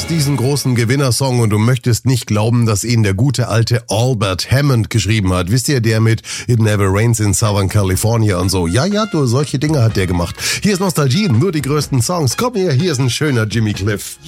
diesen großen Gewinnersong und du möchtest nicht glauben, dass ihn der gute alte Albert Hammond geschrieben hat. Wisst ihr, der mit It Never Rains in Southern California und so. Ja, du, solche Dinge hat der gemacht. Hier ist Nostalgie, nur die größten Songs. Komm her, hier ist ein schöner Jimmy Cliff.